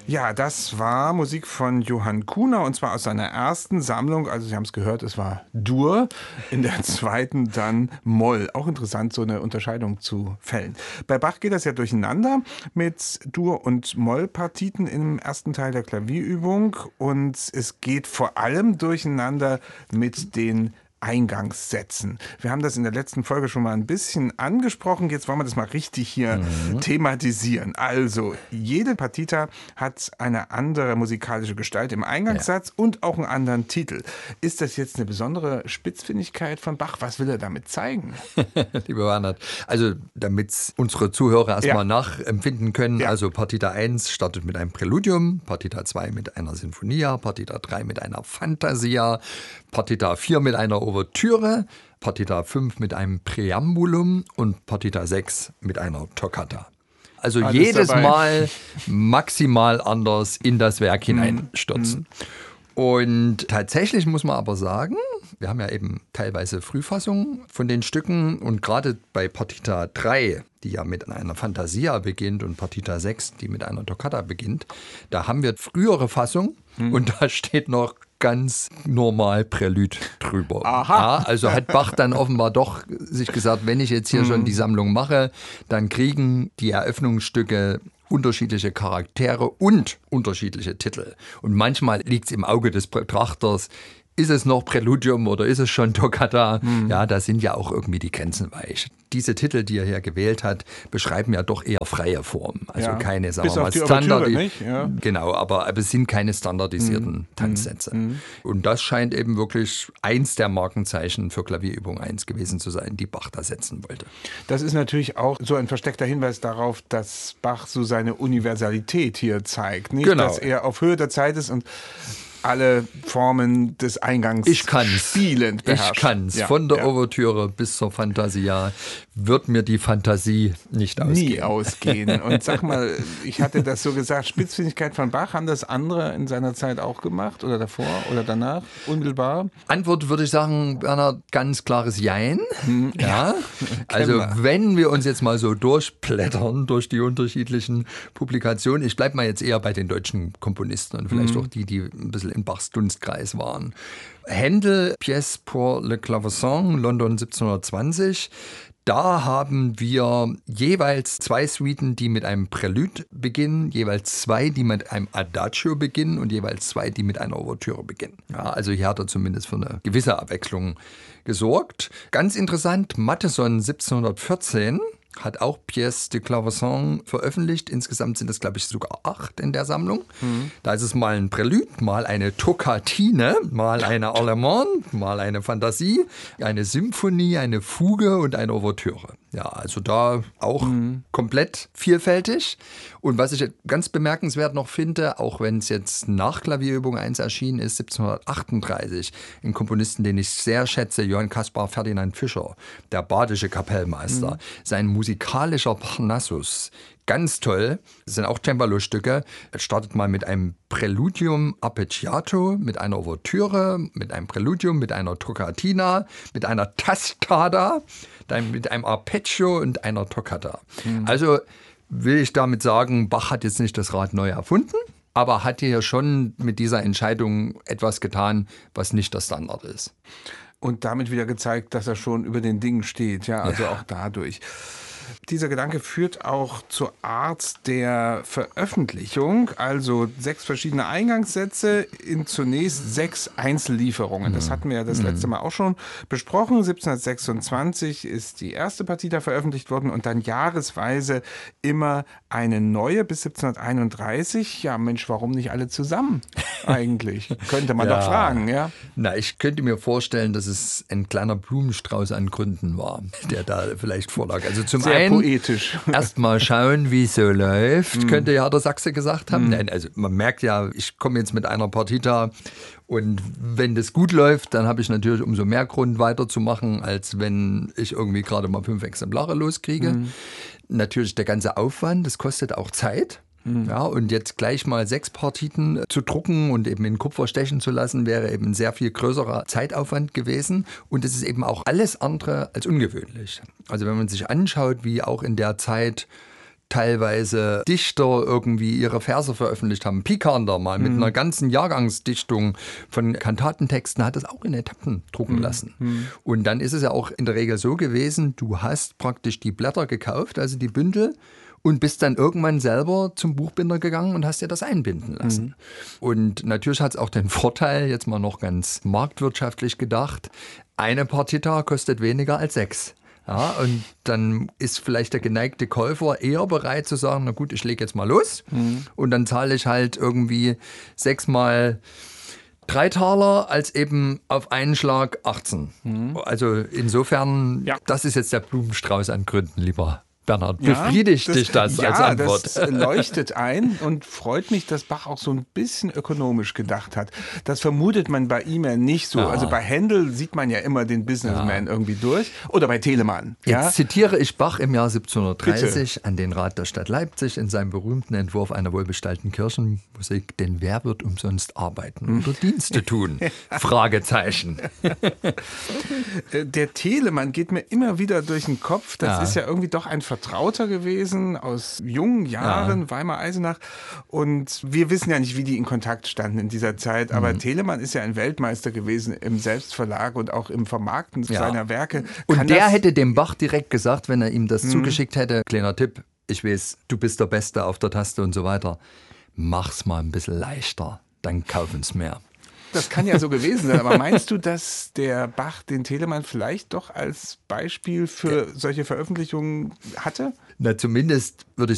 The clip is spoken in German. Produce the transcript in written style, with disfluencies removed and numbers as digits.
Ja, das war Musik von Johann Kuhner und zwar aus seiner ersten Sammlung. Also Sie haben es gehört, es war Dur, in der zweiten dann Moll. Auch interessant, so eine Unterscheidung zu fällen. Bei Bach geht das ja durcheinander mit Dur- und Moll-Partiten im ersten Teil der Klavierübung und es geht vor allem durcheinander mit den Eingangssätzen. Wir haben das in der letzten Folge schon mal ein bisschen angesprochen. Jetzt wollen wir das mal richtig hier thematisieren. Also, jede Partita hat eine andere musikalische Gestalt im Eingangssatz und auch einen anderen Titel. Ist das jetzt eine besondere Spitzfindigkeit von Bach? Was will er damit zeigen? Lieber Bernhard, also damit unsere Zuhörer erstmal nachempfinden können, Ja. also Partita 1 startet mit einem Präludium, Partita 2 mit einer Sinfonia, Partita 3 mit einer Fantasia, Partita 4 mit einer Ouvertüre, Partita 5 mit einem Präambulum und Partita 6 mit einer Toccata. Also Alles jedes dabei. Mal maximal anders in das Werk hineinstürzen. Und tatsächlich muss man aber sagen, wir haben ja eben teilweise Frühfassungen von den Stücken und gerade bei Partita 3, die ja mit einer Fantasia beginnt und Partita 6, die mit einer Toccata beginnt, da haben wir frühere Fassungen und da steht noch ganz normal Prälude drüber. Aha. Ja, also hat Bach dann offenbar doch sich gesagt, wenn ich jetzt hier schon die Sammlung mache, dann kriegen die Eröffnungsstücke unterschiedliche Charaktere und unterschiedliche Titel. Und manchmal liegt es im Auge des Betrachters, ist es noch Präludium oder ist es schon Toccata? Ja, da sind ja auch irgendwie die Grenzen weich. Diese Titel, die er hier gewählt hat, beschreiben ja doch eher freie Formen. Also Ja. keine, sagen Bis wir auf mal, die Ouvertüre, nicht? Ja. Genau, aber es sind keine standardisierten Tanzsätze. Und das scheint eben wirklich eins der Markenzeichen für Klavierübung 1 gewesen zu sein, die Bach da setzen wollte. Das ist natürlich auch so ein versteckter Hinweis darauf, dass Bach so seine Universalität hier zeigt. Nicht, Genau. dass er auf Höhe der Zeit ist und alle Formen des Eingangs spielend beherrscht. Ich kann's. Ja, Von der ja. Ouvertüre bis zur Fantasia wird mir die Fantasie nicht ausgehen. Nie ausgehen. Und sag mal, ich hatte das so gesagt, Spitzfindigkeit von Bach, haben das andere in seiner Zeit auch gemacht oder davor oder danach, unmittelbar? Antwort würde ich sagen, Bernhard, ganz klares Jein. Ja. Also wir. wenn wir uns jetzt mal so durchblättern durch die unterschiedlichen Publikationen, ich bleibe mal jetzt eher bei den deutschen Komponisten und vielleicht auch die ein bisschen in Bachs Dunstkreis waren. Händel, Pièce pour le Clavecin, London 1720. Da haben wir jeweils 2 Suiten, die mit einem Prälude beginnen, jeweils 2, die mit einem Adagio beginnen und jeweils 2, die mit einer Ouvertüre beginnen. Ja, also hier hat er zumindest für eine gewisse Abwechslung gesorgt. Ganz interessant, Mattheson 1714 hat auch Pièce de Clavecin veröffentlicht. Insgesamt sind es, glaube ich, sogar 8 in der Sammlung. Da ist es mal ein Prälude, mal eine Toccatine, mal eine Allemande, mal eine Fantasie, eine Symphonie, eine Fuge und eine Ouvertüre. Ja, also da auch komplett vielfältig. Und was ich ganz bemerkenswert noch finde, auch wenn es jetzt nach Klavierübung 1 erschienen ist, 1738, ein Komponisten, den ich sehr schätze, Johann Caspar Ferdinand Fischer, der badische Kapellmeister, sein musikalischer Parnassus, ganz toll. Das sind auch Cembalo-Stücke. Es startet mal mit einem Präludium Arpeggiato, mit einer Ouvertüre, mit einem Präludium, mit einer Toccatina, mit einer Tastada, dann mit einem Arpeggio und einer Toccata. Also will ich damit sagen, Bach hat jetzt nicht das Rad neu erfunden, aber hat hier schon mit dieser Entscheidung etwas getan, was nicht der Standard ist. Und damit wieder gezeigt, dass er schon über den Dingen steht. Ja, also auch dadurch. Dieser Gedanke führt auch zur Art der Veröffentlichung, also 6 verschiedene Eingangssätze in zunächst 6 Einzellieferungen. Das hatten wir ja das letzte Mal auch schon besprochen. 1726 ist die erste Partita veröffentlicht worden und dann jahresweise immer eine neue bis 1731. Ja, Mensch, warum nicht alle zusammen eigentlich? Könnte man doch fragen, ja? Na, ich könnte mir vorstellen, dass es ein kleiner Blumenstrauß an Gründen war, der da vielleicht vorlag. Also zum Sehr einen poetisch. erst mal schauen, wie es so läuft, könnte ja der Sachse gesagt haben. Nein, also man merkt ja, ich komme jetzt mit einer Partita und wenn das gut läuft, dann habe ich natürlich umso mehr Grund weiterzumachen, als wenn ich irgendwie gerade mal 5 Exemplare loskriege. Natürlich der ganze Aufwand, das kostet auch Zeit. Ja, und jetzt gleich mal 6 Partiten zu drucken und eben in Kupfer stechen zu lassen, wäre eben ein sehr viel größerer Zeitaufwand gewesen. Und es ist eben auch alles andere als ungewöhnlich. Also wenn man sich anschaut, wie auch in der Zeit teilweise Dichter irgendwie ihre Verse veröffentlicht haben. Picander mal mit einer ganzen Jahrgangsdichtung von Kantatentexten hat es auch in Etappen drucken lassen. Und dann ist es ja auch in der Regel so gewesen, du hast praktisch die Blätter gekauft, also die Bündel, und bist dann irgendwann selber zum Buchbinder gegangen und hast dir das einbinden lassen. Und natürlich hat es auch den Vorteil, jetzt mal noch ganz marktwirtschaftlich gedacht, eine Partita kostet weniger als 6. Ja, und dann ist vielleicht der geneigte Käufer eher bereit zu sagen, na gut, ich lege jetzt mal los und dann zahle ich halt irgendwie 6 mal 3 Taler als eben auf einen Schlag 18. Also insofern, das ist jetzt der Blumenstrauß an Gründen, lieber Bernhard. Befriedigt dich das als Antwort? Das leuchtet ein und freut mich, dass Bach auch so ein bisschen ökonomisch gedacht hat. Das vermutet man bei ihm ja nicht so. Ja. Also bei Händel sieht man ja immer den Businessman irgendwie durch. Oder bei Telemann. Jetzt zitiere ich Bach im Jahr 1730 an den Rat der Stadt Leipzig in seinem berühmten Entwurf einer wohlbestallten Kirchenmusik. Denn wer wird umsonst arbeiten oder Dienste tun? Fragezeichen. Der Telemann geht mir immer wieder durch den Kopf. Das ist ja irgendwie doch ein Vertrauter gewesen aus jungen Jahren, Weimar-Eisenach. Und wir wissen ja nicht, wie die in Kontakt standen in dieser Zeit. Aber Telemann ist ja ein Weltmeister gewesen im Selbstverlag und auch im Vermarkten seiner Werke. Und der hätte dem Bach direkt gesagt, wenn er ihm das zugeschickt hätte, kleiner Tipp, ich weiß, du bist der Beste auf der Taste und so weiter. Mach's mal ein bisschen leichter, dann kaufen's mehr. Das kann ja so gewesen sein, aber meinst du, dass der Bach den Telemann vielleicht doch als Beispiel für solche Veröffentlichungen hatte? Na, zumindest würde ich